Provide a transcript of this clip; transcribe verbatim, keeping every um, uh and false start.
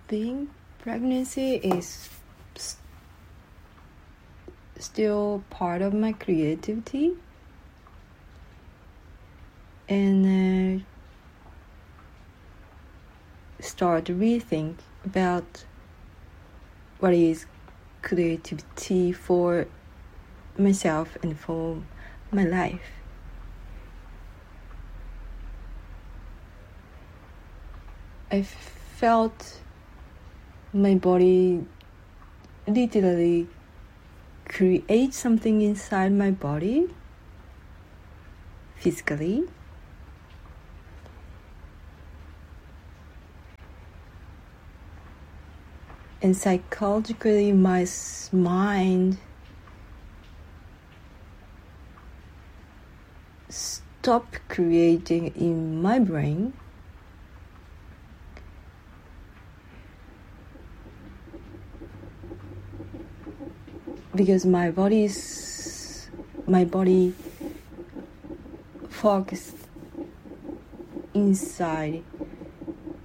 being pregnancy is st- still part of my creativity, and uh, start to rethink about what is creativity for myself and for my life. I felt my body literally create something inside my body physically. And psychologically, my mind stopped creating in my brain. Because my body's my body focused inside